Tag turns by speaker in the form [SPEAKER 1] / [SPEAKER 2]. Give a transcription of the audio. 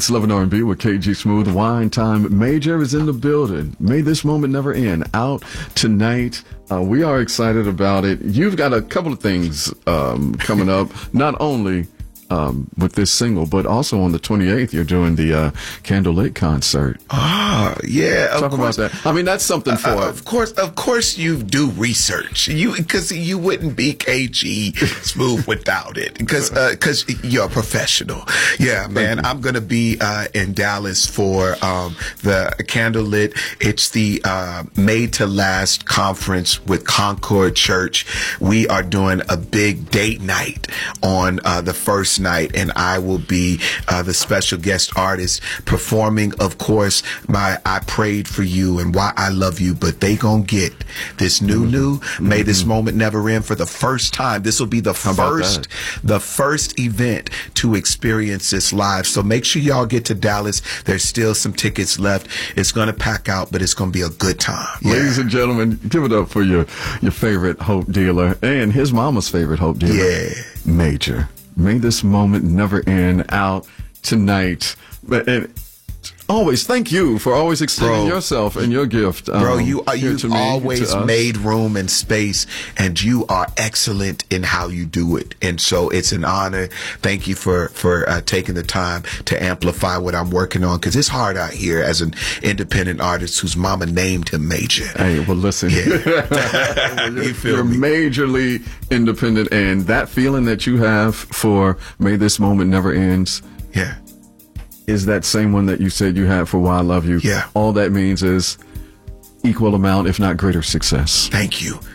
[SPEAKER 1] It's Love and R&B with KG Smooth. Wine Time Major is in the building. May this moment never end. Out tonight. We are excited about it. You've got a couple of things coming up. Not only with this single, but also on the 28th, you're doing the Candlelit concert.
[SPEAKER 2] Yeah.
[SPEAKER 1] Talk about that. I mean, that's something for
[SPEAKER 2] Of course, you do research. Because you wouldn't be KG Smooth without it. Because you're a professional. Yeah, man. I'm gonna be in Dallas for the Candlelit. It's the Made to Last conference with Concord Church. We are doing a big date night on the first night, and I will be the special guest artist performing, of course, my I Prayed for You and Why I Love You, but they gonna get this new May This Moment Never End for the first time. This will be the first event to experience this live. So make sure y'all get to Dallas. There's still some tickets left. It's gonna pack out, but it's gonna be a good time. Yeah.
[SPEAKER 1] Ladies and gentlemen, give it up for your favorite Hope dealer and his mama's favorite Hope dealer.
[SPEAKER 2] Yeah.
[SPEAKER 1] Major. May This Moment Never End, out tonight. And always, thank you for always extending yourself and your gift.
[SPEAKER 2] Bro, you've always made room and space, and you are excellent in how you do it. And so it's an honor. Thank you for taking the time to amplify what I'm working on, because it's hard out here as an independent artist whose mama named him Major.
[SPEAKER 1] Hey, well, listen.
[SPEAKER 2] Yeah.
[SPEAKER 1] You're majorly independent, and that feeling that you have for May This Moment Never Ends.
[SPEAKER 2] Yeah.
[SPEAKER 1] Is that same one that you said you had for Why I Love You.
[SPEAKER 2] Yeah.
[SPEAKER 1] All that means is equal amount, if not greater success.
[SPEAKER 2] Thank you.